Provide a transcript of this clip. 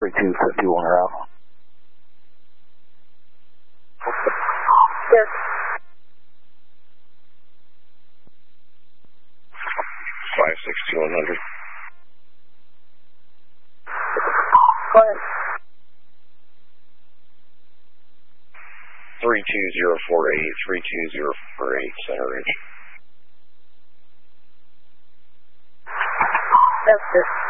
3251 are out. Yes. 56100. Go ahead. 32048, Center Ridge. That's it.